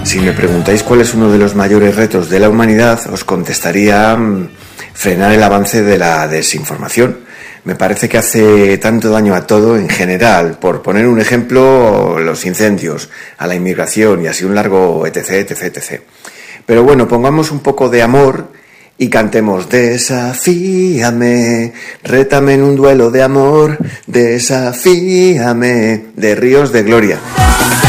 Si me preguntáis cuál es uno de los mayores retos de la humanidad, os contestaría frenar el avance de la desinformación. Me parece que hace tanto daño a todo en general. Por poner un ejemplo, los incendios, a la inmigración y así un largo etc. Pero bueno, pongamos un poco de amor y cantemos: desafíame, rétame en un duelo de amor, desafíame, de Ríos de Gloria.